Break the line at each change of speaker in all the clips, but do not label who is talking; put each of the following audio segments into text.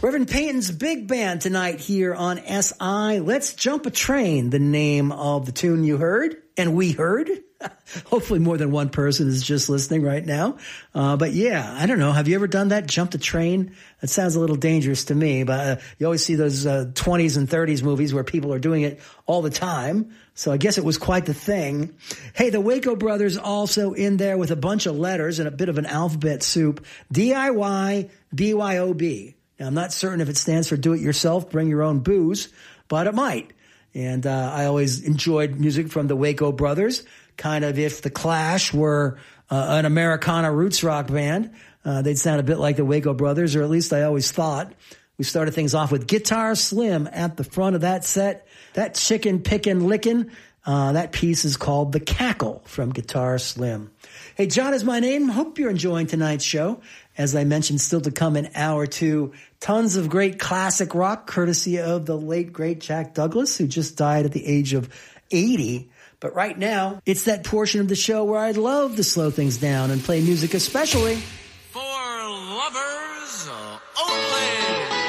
Reverend Payton's Big Band tonight here on SI. Let's Jump a Train, the name of the tune you heard and we heard. Hopefully more than one person is just listening right now. But yeah, I don't know. Have you ever done that? Jumped a train? That sounds a little dangerous to me, but you always see those 20s and 30s movies where people are doing it all the time. So I guess it was quite the thing. Hey, the Waco brothers also in there with a bunch of letters and a bit of an alphabet soup. DIY, BYOB. Now, I'm not certain if it stands for do it yourself, bring your own booze, but it might. And I always enjoyed music from the Waco brothers. Kind of if the Clash were an Americana roots rock band, they'd sound a bit like the Waco brothers, or at least I always thought. We started things off with Guitar Slim at the front of that set. That chicken pickin' lickin', that piece is called The Cackle from Guitar Slim. Hey, John is my name. Hope you're enjoying tonight's show. As I mentioned, still to come in hour two, tons of great classic rock, courtesy of the late, great Jack Douglas, who just died at the age of 80. But right now, it's that portion of the show where I'd love to slow things down and play music especially
for lovers only.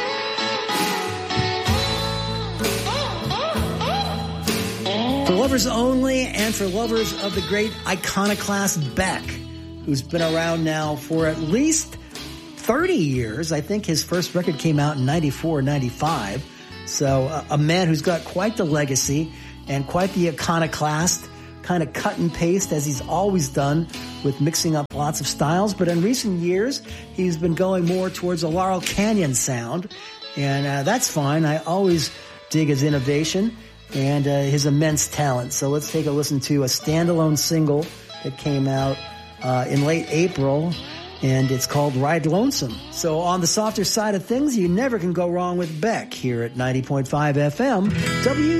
For lovers only and for lovers of the great iconoclast Beck, who's been around now for at least 30 years. I think his first record came out in 94, 95. So a man who's got quite the legacy and quite the iconoclast, kind of cut and paste as he's always done with mixing up lots of styles. But in recent years, he's been going more towards a Laurel Canyon sound. And that's fine. I always dig his innovation and his immense talent. So let's take a listen to a standalone single that came out in late April, and it's called Ride Lonesome. So on the softer side of things, you never can go wrong with Beck here at 90.5 FM.